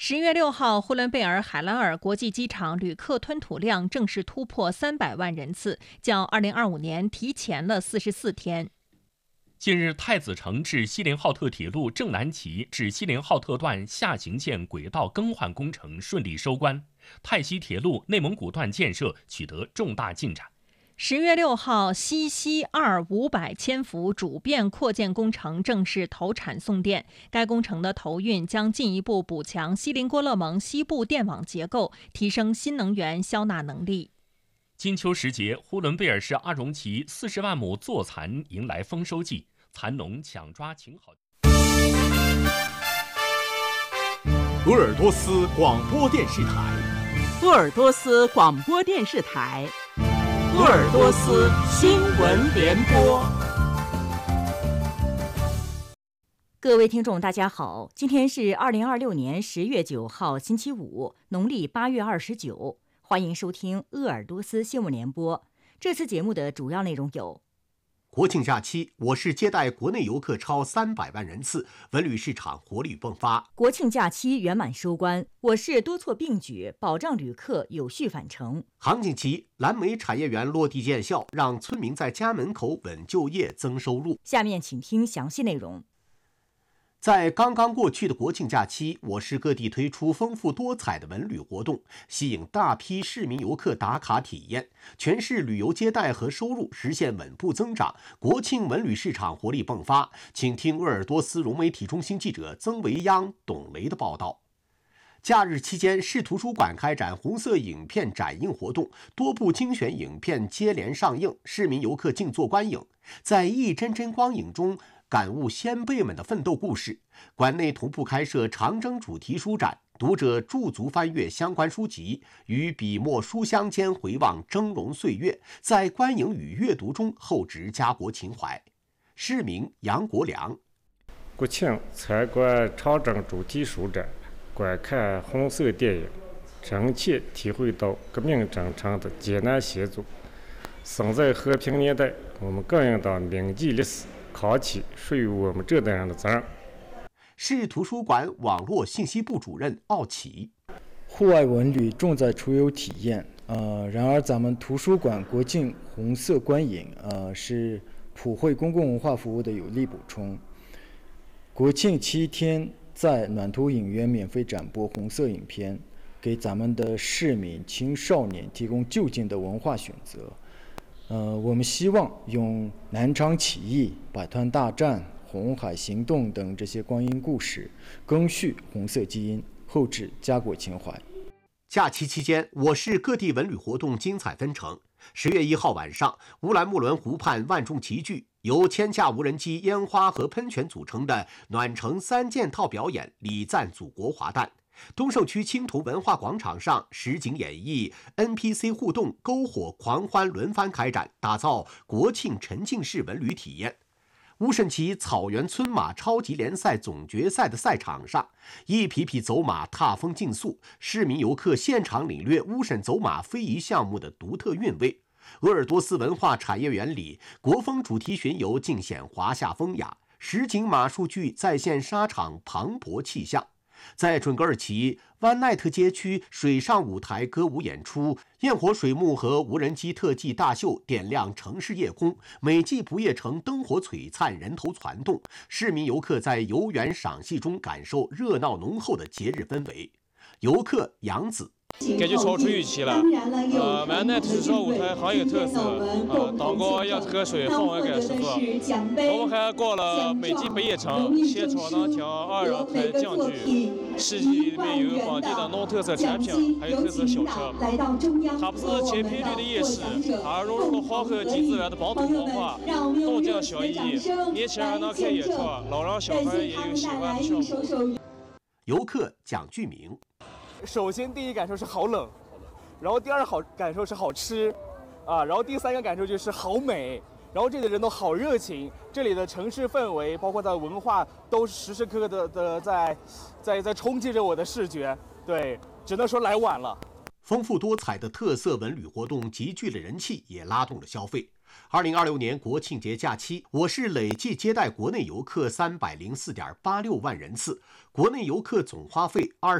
10月6号，呼伦贝尔海兰尔国际机场旅客吞吐量正式突破300万人次，较2025年提前了44天。 近日，太子城至锡林浩特铁路正南旗至锡林浩特段下行线轨道更换工程顺利收官，泰西铁路内蒙古段建设取得重大进展。 10月6号，西溪2 500千伏主变扩建工程正式投产送电。该工程的投运将进一步补强锡林郭勒盟西部电网结构，提升新能源消纳能力。 金秋时节，呼伦贝尔市阿荣旗40万亩坐蚕迎来丰收季，蚕农抢抓晴好。 鄂尔多斯广播电视台， 鄂尔多斯广播电视台，鄂尔多斯新闻联播。 各位听众大家好，今天是2026年10月9号星期五，农历8月29，欢迎收听鄂尔多斯新闻联播。这次节目的主要内容有： 国庆假期，我市接待国内游客超300万人次，文旅市场活力迸发。 国庆假期圆满收官，我市多措并举，保障旅客有序返程。 杭锦旗蓝莓产业园落地见效，让村民在家门口稳就业、增收入。 下面请听详细内容。 在刚刚过去的国庆假期，我市各地推出丰富多彩的文旅活动，吸引大批市民游客打卡体验，全市旅游接待和收入实现稳步增长，国庆文旅市场活力迸发。请听鄂尔多斯融媒体中心记者曾维央、董雷的报道。假日期间，市图书馆开展红色影片展映活动，多部精选影片接连上映，市民游客静坐观影，在一帧帧光影中感悟先辈们的奋斗故事。馆内同步开设长征主题书展，读者驻足翻阅相关书籍，与笔墨书香间回望峥嵘岁月，在观影与阅读中厚植家国情怀。市民杨国良： 国庆参观长征主题书展，观看红色电影，真切体会到革命征程的艰难险阻。生在和平年代，我们更应当铭记历史，扛起属于我们这代人的责任。 市图书馆网络信息部主任奥奇： 户外文旅重在出游体验，然而咱们图书馆国庆红色观影，是普惠公共文化服务的有力补充。国庆7天在暖图影院免费展播红色影片，给咱们的市民青少年提供就近的文化选择。我们希望用南昌起义、百团大战、红海行动等这些光阴故事，赓续红色基因，厚植家国情怀。 假期期间，我市各地文旅活动精彩纷呈。10月1号晚上，乌兰木伦湖畔万众齐聚，由千架无人机、烟花和喷泉组成的暖城3件套表演礼赞祖国华诞。东胜区青铜文化广场上，实景演绎、NPC 互动、篝火狂欢轮番开展，打造国庆沉浸式文旅体验。乌镇旗草原村马超级联赛总决赛的赛场上，一匹匹走马踏风竞速，市民游客现场领略乌镇走马非遗项目的独特韵味。鄂尔多斯文化产业园里，国风主题巡游尽显华夏风雅，实景马术剧再现沙场磅礴气象。在准噶尔旗湾奈特街区水上舞台歌舞演出，焰火水幕和无人机特技大秀点亮城市夜空，美丽不夜城灯火璀璨，人头攒动，市民游客在游园赏戏中感受热闹浓厚的节日氛围。游客杨子： 感觉超出预期了。湾奈水上舞台很有特色，灯光、样河水氛围感十足。我们还逛了美丽不夜城，现场能听2人弹京剧，市集里面有本地的农特色产品，还有特色小吃。它不是千篇一律的夜市，它融入了黄河及自然的本土文化，动静相宜。年轻人能看演出，老人小孩也有喜欢的项目。 游客蒋巨明： 首先第一感受是好冷，然后第二感受是好吃，然后第三个感受就是好美，然后这里的人都好热情，这里的城市氛围包括在文化都时时刻刻的在冲击着我的视觉，对，只能说来晚了。 丰富多彩的特色文旅活动集聚了人气，也拉动了消费。2026年国庆节假期，我市累计接待国内游客304.86万人次，国内游客总花费